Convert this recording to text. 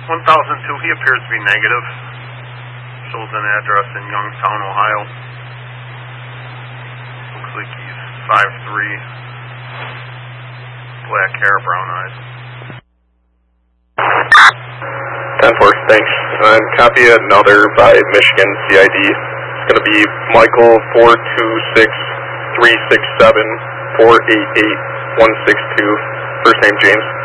1002, he appears to be negative. Shows an address in Youngstown, Ohio. Looks like he's 5'3", black hair, brown eyes. 10-4, thanks. And copy another by Michigan CID. It's going to be Michael 426-367-488-162. First name James.